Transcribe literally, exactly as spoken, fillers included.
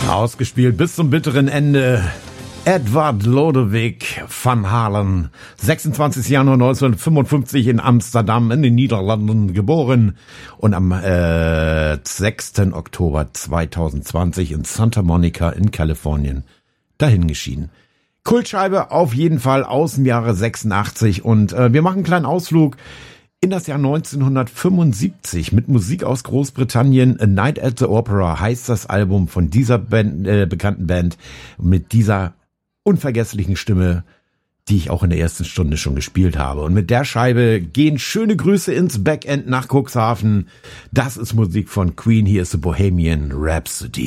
Ausgespielt bis zum bitteren Ende. Edward Lodewijk van Halen, sechsundzwanzigsten Januar neunzehnhundertfünfundfünfzig in Amsterdam in den Niederlanden geboren und am äh, sechsten Oktober zweitausendzwanzig in Santa Monica in Kalifornien dahingeschieden. Kultscheibe auf jeden Fall aus dem Jahre sechsundachtzig und äh, wir machen einen kleinen Ausflug in das Jahr neunzehnhundertfünfundsiebzig mit Musik aus Großbritannien. A Night at the Opera heißt das Album von dieser Band, äh, bekannten Band mit dieser unvergesslichen Stimme, die ich auch in der ersten Stunde schon gespielt habe. Und mit der Scheibe gehen schöne Grüße ins Backend nach Cuxhaven. Das ist Musik von Queen. Hier ist The Bohemian Rhapsody.